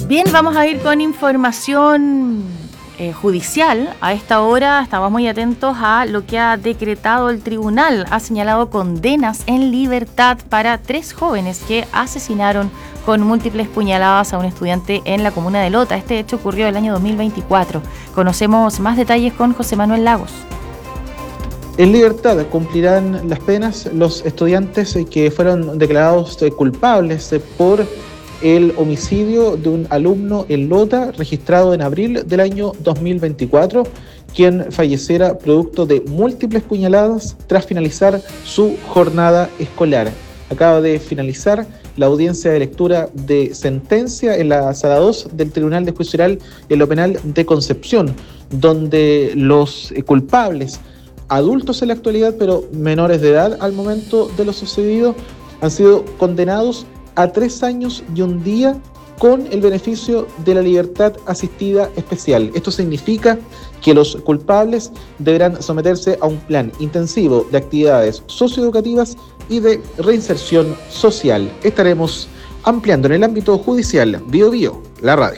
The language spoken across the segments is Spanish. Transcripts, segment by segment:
Bien, vamos a ir con información judicial. A esta hora estamos muy atentos a lo que ha decretado el tribunal. Ha señalado condenas en libertad para 3 jóvenes que asesinaron con múltiples puñaladas a un estudiante en la comuna de Lota. Este hecho ocurrió el año 2024. Conocemos más detalles con José Manuel Lagos. En libertad cumplirán las penas los estudiantes que fueron declarados culpables por el homicidio de un alumno en Lota registrado en abril del año 2024, quien falleciera producto de múltiples puñaladas tras finalizar su jornada escolar. Acaba de finalizar la audiencia de lectura de sentencia en la Sala 2 del Tribunal de Juicio Oral en lo Penal de Concepción, donde los culpables, adultos en la actualidad, pero menores de edad al momento de lo sucedido, han sido condenados a 3 años y 1 día con el beneficio de la libertad asistida especial. Esto significa que los culpables deberán someterse a un plan intensivo de actividades socioeducativas y de reinserción social. Estaremos ampliando en el ámbito judicial. Bio Bio, la radio.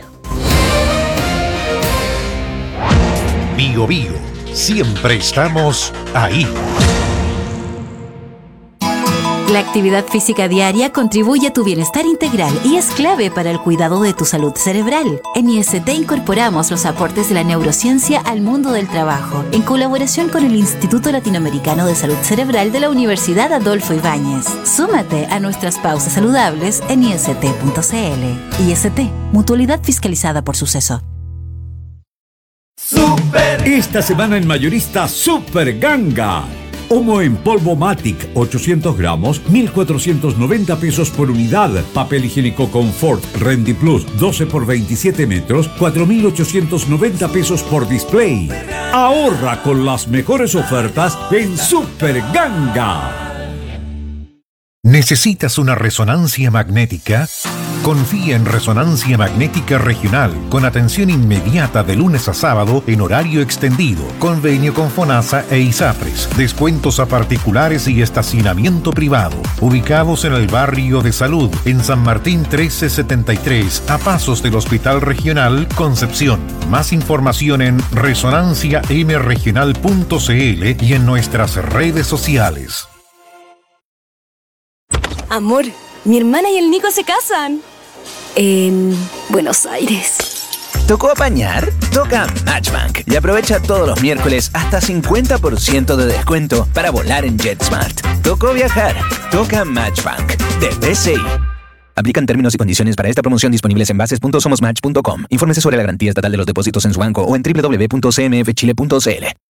Bio Bio, siempre estamos ahí. La actividad física diaria contribuye a tu bienestar integral y es clave para el cuidado de tu salud cerebral. En IST incorporamos los aportes de la neurociencia al mundo del trabajo, en colaboración con el Instituto Latinoamericano de Salud Cerebral de la Universidad Adolfo Ibáñez. Súmate a nuestras pausas saludables en ist.cl. IST, mutualidad fiscalizada por Suceso. Esta semana en Mayorista Super Ganga. Omo en polvo Matic, 800 gramos, 1.490 pesos por unidad. Papel higiénico Confort Rendi Plus, 12 por 27 metros, 4.890 pesos por display. Ahorra con las mejores ofertas en Super Ganga. ¿Necesitas una resonancia magnética? Confía en Resonancia Magnética Regional, con atención inmediata de lunes a sábado en horario extendido, convenio con FONASA e ISAPRES, descuentos a particulares y estacionamiento privado. Ubicados en el barrio de Salud, en San Martín 1373, a pasos del Hospital Regional Concepción. Más información en resonanciamregional.cl y en nuestras redes sociales. Amor, mi hermana y el Nico se casan. En Buenos Aires. ¿Tocó apañar? Toca Matchbank y aprovecha todos los miércoles hasta 50% de descuento para volar en JetSmart. ¿Tocó viajar? Toca Matchbank de BCI. Aplican términos y condiciones para esta promoción disponibles en bases.somosmatch.com. Infórmese sobre la garantía estatal de los depósitos en su banco o en www.cmfchile.cl.